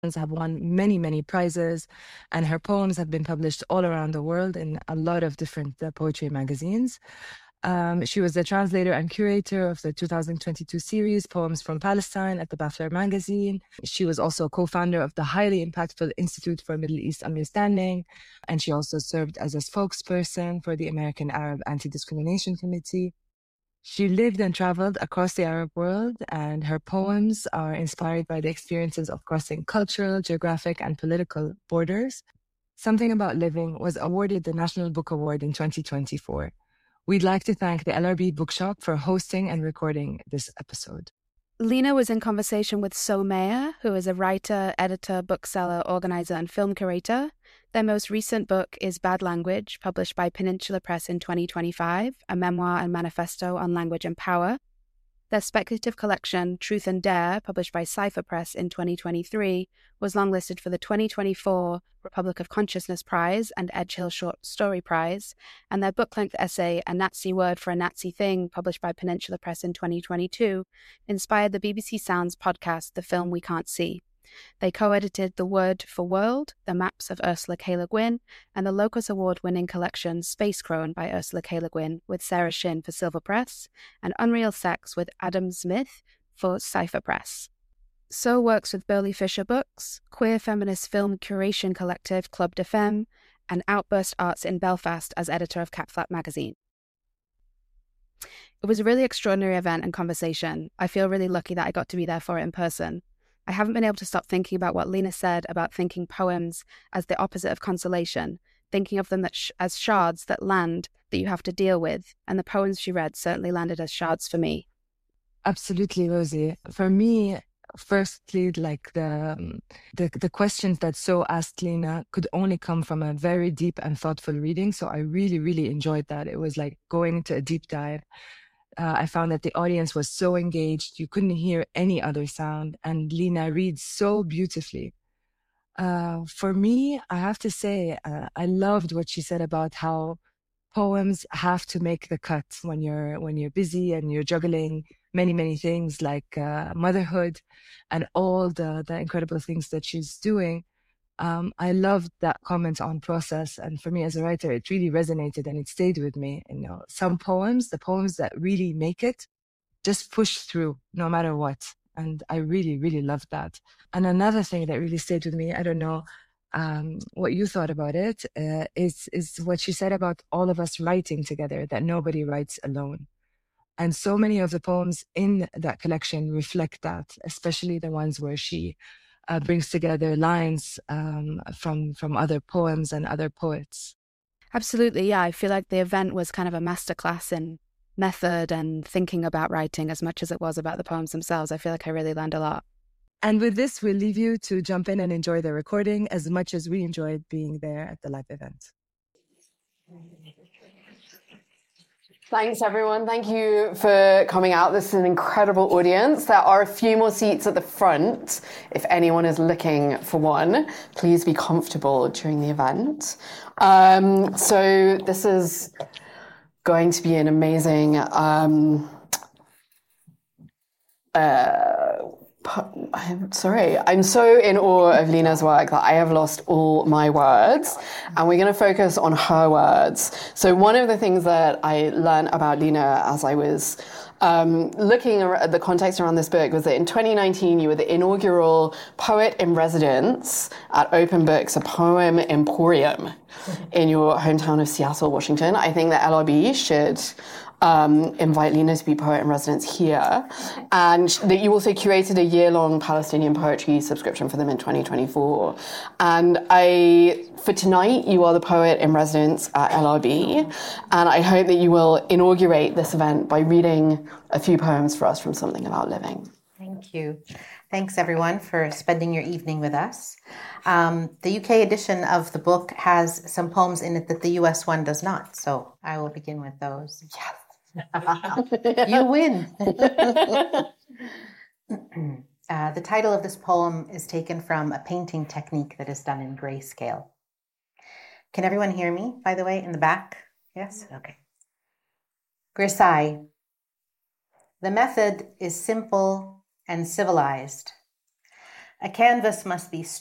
have won many, many prizes, and her poems have been published all around the world in a lot of different poetry magazines. She was the translator and curator of the 2022 series Poems from Palestine at the Baffler magazine. She was also co-founder of the highly impactful Institute for Middle East Understanding, and she also served as a spokesperson for the American Arab Anti-Discrimination Committee. She lived and traveled across the Arab world, and her poems are inspired by the experiences of crossing cultural, geographic, and political borders. Something About Living was awarded the National Book Award in 2024. We'd like to thank the LRB Bookshop for hosting and recording this episode. Lina was in conversation with So Meyer, who is a writer, editor, bookseller, organizer, and film curator. Their most recent book is Bad Language, published by Peninsula Press in 2025, a memoir and manifesto on language and power. Their speculative collection, Truth and Dare, published by Cypher Press in 2023, was longlisted for the 2024 Republic of Consciousness Prize and Edgehill Short Story Prize, and their book-length essay, A Nazi Word for a Nazi Thing, published by Peninsula Press in 2022, inspired the BBC Sounds podcast, The Film We Can't See. They co-edited The Word for World, The Maps of Ursula K. Le Guin, and the Locus Award-winning collection Space Crone by Ursula K. Le Guin with Sarah Shin for Silver Press, and Unreal Sex with Adam Smith for Cypher Press. So works with Burley Fisher Books, queer feminist film curation collective Club de Femme, and Outburst Arts in Belfast as editor of Cat Flap magazine. It was a really extraordinary event and conversation. I feel really lucky that I got to be there for it in person. I haven't been able to stop thinking about what Lina said about thinking poems as the opposite of consolation, thinking of them as shards that land, that you have to deal with, and the poems she read certainly landed as shards for me. Absolutely, Rosie. For me, firstly, like the questions that So asked Lina could only come from a very deep and thoughtful reading. So I really, really enjoyed that. It was like going into a deep dive. I found that the audience was so engaged. You couldn't hear any other sound. And Lina reads so beautifully. For me, I have to say, I loved what she said about how poems have to make the cut when you're busy and you're juggling many things like motherhood and all the incredible things that she's doing. I loved that comment on process, and for me as a writer, it really resonated and it stayed with me. You know, some poems, the poems that really make it, just push through no matter what. And I really loved that. And another thing that really stayed with me, I don't know what you thought about it, is what she said about all of us writing together, that nobody writes alone. And so many of the poems in that collection reflect that, especially the ones where she brings together lines from other poems and other poets. Absolutely, yeah. I feel like the event was kind of a masterclass in method and thinking about writing as much as it was about the poems themselves. I feel like I really learned a lot. And with this, we'll leave you to jump in and enjoy the recording as much as we enjoyed being there at the live event. Thanks, everyone. Thank you for coming out. This is an incredible audience. There are a few more seats at the front. If anyone is looking for one, please be comfortable during the event. So this is going to be an amazing I'm sorry. I'm so in awe of Lina's work that I have lost all my words, and we're going to focus on her words. So one of the things that I learned about Lina as I was looking at the context around this book was that in 2019, you were the inaugural poet in residence at Open Books, a poem emporium in your hometown of Seattle, Washington. I think that LRB should invite Lina to be poet in residence here, and that you also curated a year-long Palestinian poetry subscription for them in 2024. And for tonight, you are the poet in residence at LRB, and I hope that you will inaugurate this event by reading a few poems for us from Something About Living. Thank you. Thanks, everyone, for spending your evening with us. The UK edition of the book has some poems in it that the US one does not, so I will begin with those. Yes. You win. The title of this poem is taken from a painting technique that is done in grayscale. Can everyone hear me, by the way, in the back? Yes? Okay. Grisaille. The method is simple and civilized. A canvas must be